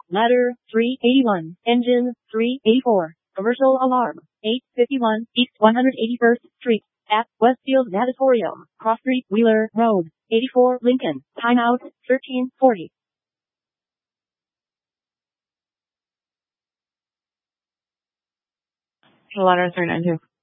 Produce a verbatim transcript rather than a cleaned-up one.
ladder three eighty-one, engine three eighty-four, commercial alarm eight fifty-one East one hundred eighty-first Street, at Westfield Natatorium, Cross Street, Wheeler Road, eighty-four Lincoln, timeout thirteen forty. Ladder three ninety-two.